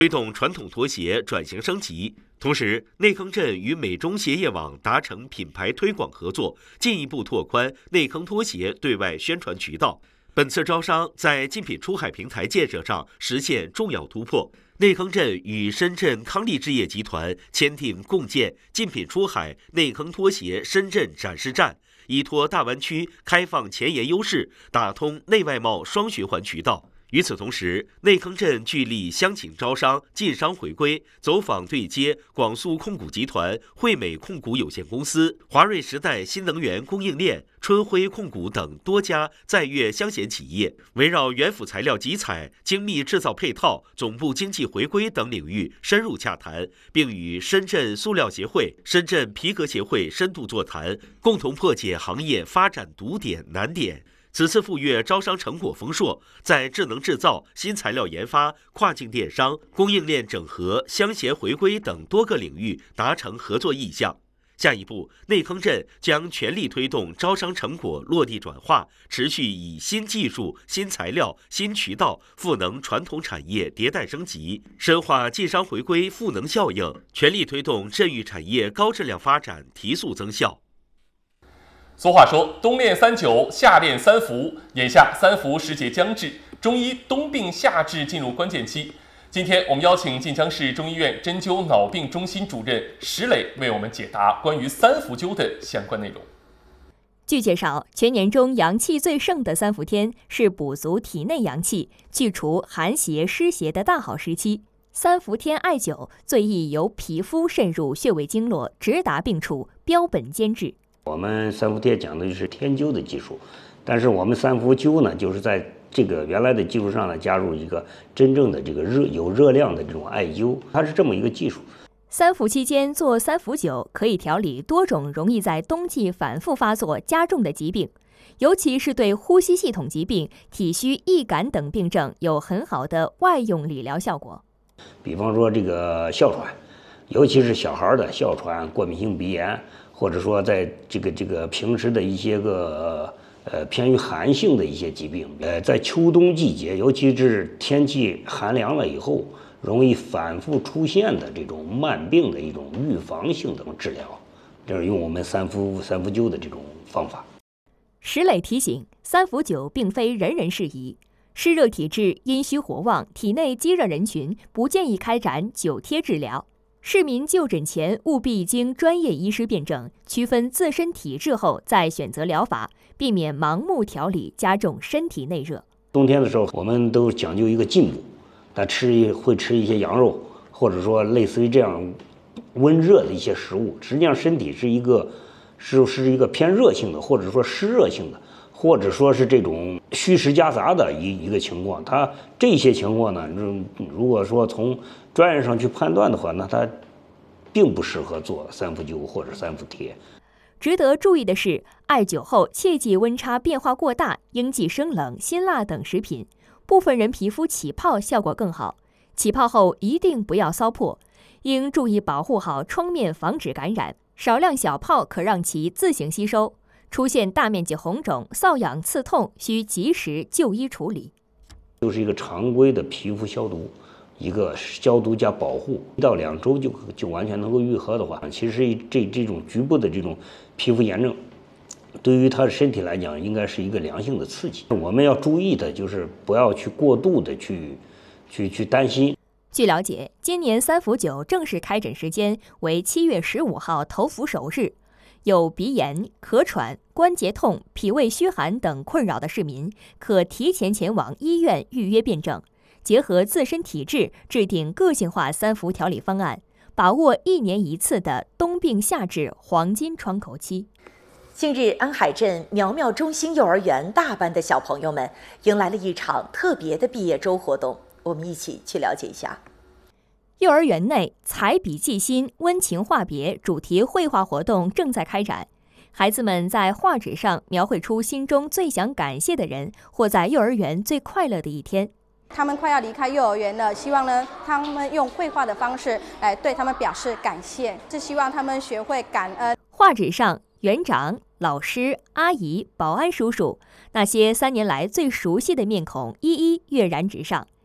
推动传统拖鞋转型升级。同时，内坑镇与美中鞋业网达成品牌推广合作，进一步拓宽内坑拖鞋对外宣传渠道。本次招商在竞品出海平台建设上实现重要突破。内坑镇与深圳康利置业集团签订共建竞品出海内坑拖鞋深圳展示站，依托大湾区开放前沿优势，打通内外贸双循环渠道。与此同时，内坑镇聚力乡情招商、晋商回归，走访对接广塑控股集团、惠美控股有限公司、华瑞时代新能源供应链、春晖控股等多家在粤乡闲企业，围绕原辅材料集采、精密制造配套、总部经济回归等领域深入洽谈，并与深圳塑料协会、深圳皮革协会深度座谈，共同破解行业发展堵点难点。此次赴粤招商成果丰硕，在智能制造、新材料研发、跨境电商、供应链整合、乡闲回归等多个领域达成合作意向。下一步，内坑镇将全力推动招商成果落地转化，持续以新技术、新材料、新渠道赋能传统产业迭代升级，深化晋商回归赋能效应，全力推动镇域产业高质量发展提速增效。 俗话说，冬练39，夏练3伏。眼下3伏时节将至，中医冬病夏治进入关键期。今天我们邀请晋江市中医院针灸脑病中心主任石磊为我们解答关于3伏灸的相关内容。 据介绍，全年中阳气最盛的3伏天是补足体内阳气、去除寒邪湿邪的大好时期。3伏天艾灸最宜由皮肤渗入穴位经络，直达病处，标本兼治。 我们3伏贴讲的就是天灸的技术，但是我们3伏灸呢，就是在这个原来的基础上呢，加入一个真正的这个有热量的这种艾灸，它是这么一个技术。 3伏期间做3伏灸，可以调理多种容易在冬季反复发作加重的疾病，尤其是对呼吸系统疾病、体虚易感等病症有很好的外用理疗效果。 比方说这个哮喘，尤其是小孩的哮喘、过敏性鼻炎。或者说，在这个平时的一些个偏于寒性的一些疾病，在秋冬季节，尤其是天气寒凉了以后，容易反复出现的这种慢病的一种预防性的治疗，就是用我们3伏灸的这种方法。 石磊提醒，3伏灸并非人人适宜，湿热体质、阴虚火旺、体内积热人群不建议开展灸贴治疗。市民就诊前务必经专业医师辩证，区分自身体质后再选择疗法，避免盲目调理加重身体内热。 冬天的时候，我们都讲究一个进补，他会吃一些羊肉，或者说类似于这样温热的一些食物。实际上，身体是一个偏热性的，或者说湿热性的，或者说是这种虚实夹杂的一个情况。它这些情况呢，如果说从专业上去判断的话，那它并不适合做3伏灸或者3伏贴。 值得注意的是，艾灸后切忌温差变化过大，应忌生冷、辛辣等食品。部分人皮肤起泡效果更好，起泡后一定不要搔破，应注意保护好创面，防止感染。少量小泡可让其自行吸收，出现大面积红肿、瘙痒、刺痛，需及时就医处理。 就是一个常规的皮肤消毒。一个消毒加保护，1到2周就完全能够愈合的话，其实这种局部的这种皮肤炎症，对于他的身体来讲，应该是一个良性的刺激。我们要注意的就是不要去过度的去担心。 据了解，今年3伏灸正式开诊时间为7月15号头伏首日。有鼻炎、咳喘、关节痛、脾胃虚寒等困扰的市民，可提前前往医院预约辩证。结合自身体质，制定个性化3伏调理方案，把握1年1次的冬病夏治黄金窗口期。 近日，安海镇苗苗中心幼儿园大班的小朋友们迎来了一场特别的毕业周活动，我们一起去了解一下。 幼儿园内彩笔记心、温情话别主题绘画活动正在开展，孩子们在画纸上描绘出心中最想感谢的人，或在幼儿园最快乐的一天。 他们快要离开幼儿园了，希望呢，他们用绘画的方式来对他们表示感谢，是希望他们学会感恩。 画纸上，园长、老师、阿姨、保安叔叔，那些3年来最熟悉的面孔一一跃然纸上。孩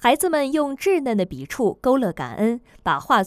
孩子们用稚嫩的笔触勾勒感恩，把画